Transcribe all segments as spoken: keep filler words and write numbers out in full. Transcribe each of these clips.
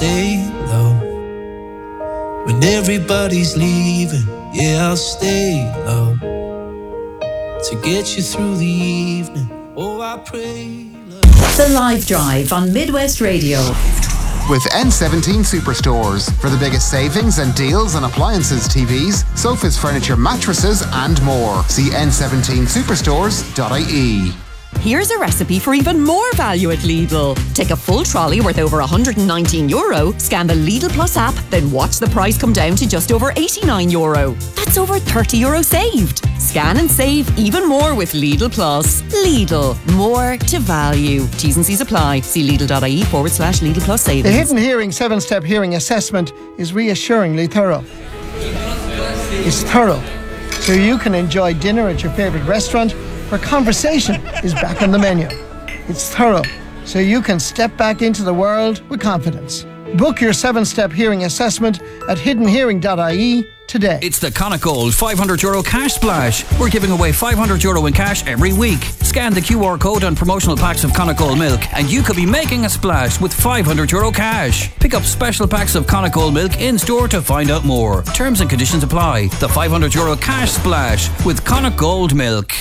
stay low. When everybody's leaving, yeah, I'll stay low. To get you through the evening, oh, I pray. The Live Drive on Midwest Radio. With N seventeen Superstores for the biggest savings and deals on appliances, T Vs, sofas, furniture, mattresses and more. See n seventeen superstores dot I E. Here's a recipe for even more value at Lidl. Take a full trolley worth over one hundred nineteen euro, scan the Lidl Plus app, then watch the price come down to just over eighty-nine euro. That's over thirty euro saved. Scan and save even more with Lidl Plus. Lidl, more to value. T's and C's apply. See Lidl.ie forward slash Lidl Plus savings. The Hidden Hearing seven-step hearing assessment is reassuringly thorough. It's thorough, so you can enjoy dinner at your favourite restaurant where conversation is back on the menu. It's thorough, so you can step back into the world with confidence. Book your seven-step hearing assessment at hidden hearing dot I E today. It's the Connacht Gold five hundred euro cash splash. We're giving away five hundred euro in cash every week. Scan the Q R code on promotional packs of Connacht Gold milk and you could be making a splash with five hundred euro cash. Pick up special packs of Connacht Gold milk in store to find out more. Terms and conditions apply. The five hundred euro cash splash with Connacht Gold milk.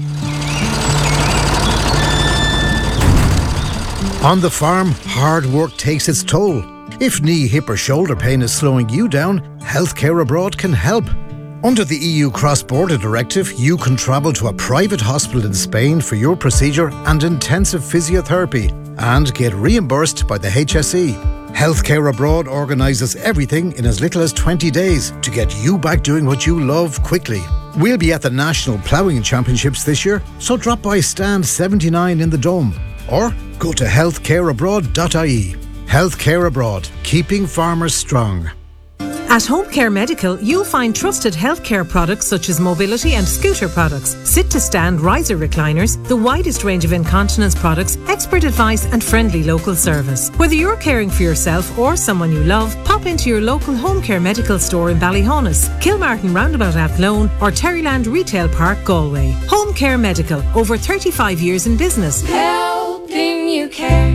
On the farm, hard work takes its toll. If knee, hip or shoulder pain is slowing you down, Healthcare Abroad can help. Under the E U Cross-Border Directive, you can travel to a private hospital in Spain for your procedure and intensive physiotherapy and get reimbursed by the H S E. Healthcare Abroad organises everything in as little as twenty days to get you back doing what you love quickly. We'll be at the National Ploughing Championships this year, so drop by stand seventy-nine in the Dome or go to healthcare abroad dot I E. Healthcare Abroad, keeping farmers strong. At Home Care Medical, you'll find trusted healthcare products such as mobility and scooter products, sit-to-stand riser recliners, the widest range of incontinence products, expert advice and friendly local service. Whether you're caring for yourself or someone you love, pop into your local Home Care Medical store in Ballyhonus, Kilmartin Roundabout Athlone or Terryland Retail Park, Galway. Home Care Medical, over thirty-five years in business. Helping you care.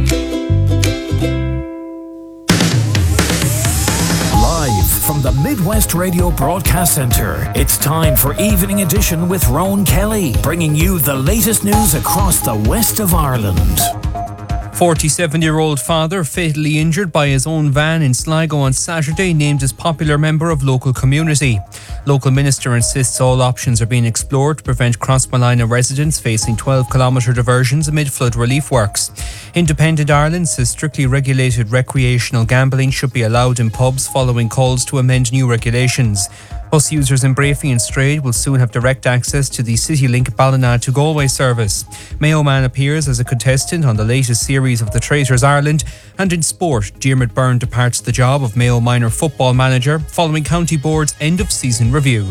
From the Midwest Radio Broadcast Centre, it's time for Evening Edition with Rowan Kelly, bringing you the latest news across the west of Ireland. forty-seven-year-old father fatally injured by his own van in Sligo on Saturday, named as popular member of local community. Local minister insists all options are being explored to prevent Crossmolina residents facing twelve kilometre diversions amid flood relief works. Independent Ireland says strictly regulated recreational gambling should be allowed in pubs following calls to amend new regulations. Bus users in Brafey and Strade will soon have direct access to the CityLink Ballina to Galway service. Mayo Man appears as a contestant on the latest series of The Traitors Ireland. And in sport, Diarmuid Byrne departs the job of Mayo minor football manager following County Board's end-of-season review.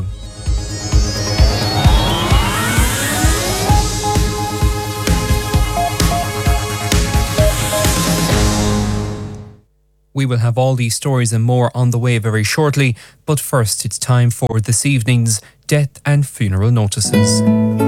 We will have all these stories and more on the way very shortly, but first it's time for this evening's death and funeral notices.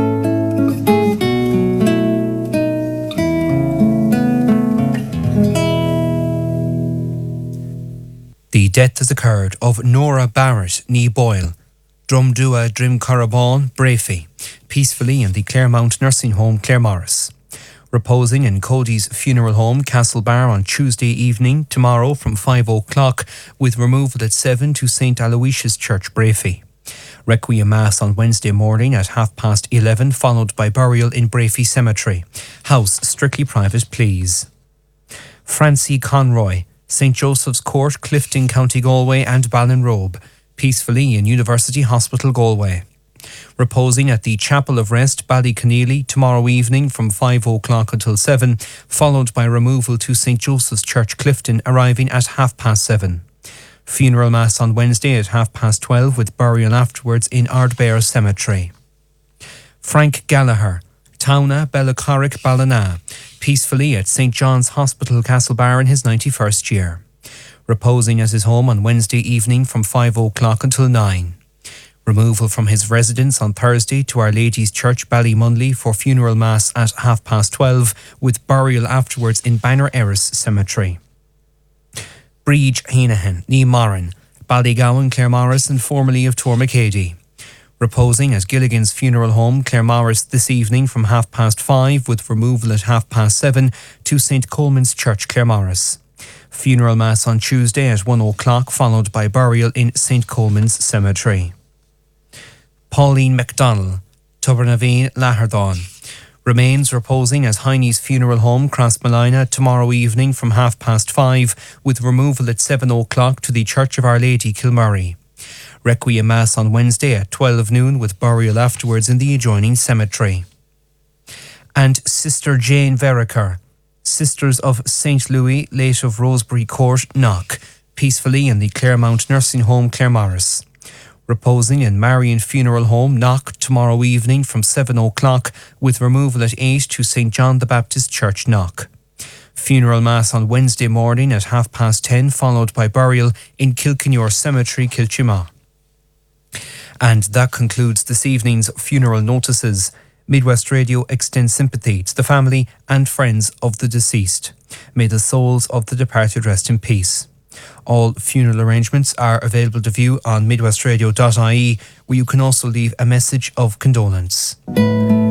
The death has occurred of Nora Barrett, ní Boyle, Drumdua Drim Corabán, Brafey, peacefully in the Claremont Nursing Home, Claremorris. Reposing in Cody's funeral home, Castlebar, on Tuesday evening, tomorrow from five o'clock, with removal at seven to Saint Aloysius Church, Brafey. Requiem Mass on Wednesday morning at half past eleven, followed by burial in Brafey Cemetery. House strictly private, please. Francie Conroy, Saint Joseph's Court, Clifton, County Galway and Ballinrobe, peacefully in University Hospital, Galway. Reposing at the Chapel of Rest, Ballyconneely, tomorrow evening from five o'clock until seven, followed by removal to Saint Joseph's Church, Clifton, arriving at half past seven. Funeral Mass on Wednesday at half past twelve, with burial afterwards in Ardbear Cemetery. Frank Gallagher, Towna, Bellacorrick, Ballina, peacefully at Saint John's Hospital, Castlebar, in his ninety-first year. Reposing at his home on Wednesday evening from five o'clock until nine. Removal from his residence on Thursday to Our Lady's Church, Ballymunley, for funeral mass at half past twelve, with burial afterwards in Banner Erris Cemetery. Breach Heenahan, Ní Moran, Ballygowan, Claremorris and formerly of Tormacady. Reposing at Gilligan's Funeral Home, Claremorris this evening from half past five with removal at half past seven to Saint Coleman's Church, Claremorris. Funeral Mass on Tuesday at one o'clock followed by burial in Saint Coleman's Cemetery. Pauline MacDonald, Tubernaveen, Lahardon. Remains reposing at Heine's Funeral Home, Crossmolina, tomorrow evening from half past five, with removal at seven o'clock to the Church of Our Lady, Kilmurray. Requiem Mass on Wednesday at twelve noon, with burial afterwards in the adjoining cemetery. And Sister Jane Vereker, Sisters of Saint Louis, late of Rosebery Court, Knock, peacefully in the Claremont Nursing Home, Claremorris. Reposing in Marion Funeral Home, Knock, tomorrow evening from seven o'clock, with removal at eight to Saint John the Baptist Church, Knock. Funeral Mass on Wednesday morning at half past ten, followed by burial in Kilkenure Cemetery, Kilchima. And that concludes this evening's funeral notices. Midwest Radio extends sympathy to the family and friends of the deceased. May the souls of the departed rest in peace. All funeral arrangements are available to view on midwestradio dot I E, where you can also leave a message of condolence.